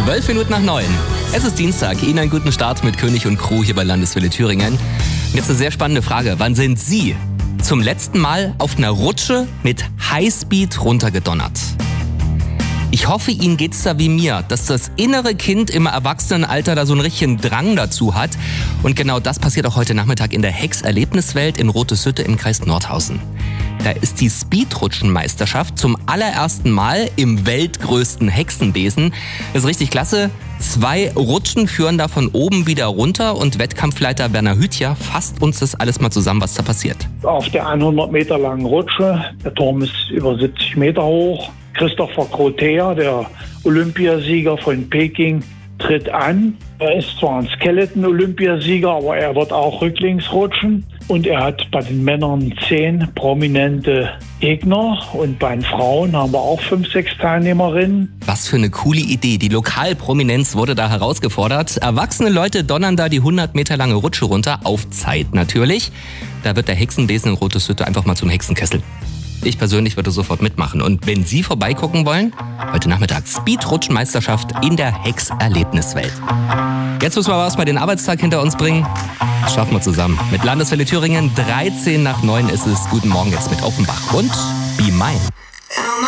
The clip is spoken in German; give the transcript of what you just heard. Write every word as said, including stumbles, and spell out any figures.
Zwölf Minuten nach neun. Es ist Dienstag. Ihnen einen guten Start mit König und Crew hier bei Landeswelle Thüringen. Und jetzt eine sehr spannende Frage. Wann sind Sie zum letzten Mal auf einer Rutsche mit Highspeed runtergedonnert? Ich hoffe, Ihnen geht's da wie mir, dass das innere Kind im Erwachsenenalter da so einen richtigen Drang dazu hat. Und genau das passiert auch heute Nachmittag in der Hex-Erlebniswelt in Roteshütte im Kreis Nordhausen. Da ist die Speedrutschenmeisterschaft zum allerersten Mal im weltgrößten Hexenbesen. Das ist richtig klasse. Zwei Rutschen führen da von oben wieder runter und Wettkampfleiter Werner Hütja fasst uns das alles mal zusammen, was da passiert. Auf der hundert Meter langen Rutsche, der Turm ist über siebzig Meter hoch. Christopher Grotea, der Olympiasieger von Peking, tritt an. Er ist zwar ein Skeleton-Olympiasieger, aber er wird auch rücklings rutschen. Und er hat bei den Männern zehn prominente Gegner und bei den Frauen haben wir auch fünf, sechs Teilnehmerinnen. Was für eine coole Idee. Die Lokalprominenz wurde da herausgefordert. Erwachsene Leute donnern da die hundert Meter lange Rutsche runter, auf Zeit natürlich. Da wird der Hexenbesen in Roteshütte einfach mal zum Hexenkessel. Ich persönlich würde sofort mitmachen. Und wenn Sie vorbeigucken wollen, heute Nachmittag Speedrutschenmeisterschaft in der Hex-Erlebniswelt. Jetzt müssen wir aber erstmal den Arbeitstag hinter uns bringen. Das schaffen wir zusammen. Mit Landeswelle Thüringen, dreizehn nach neun ist es. Guten Morgen jetzt mit Offenbach und Be Mine.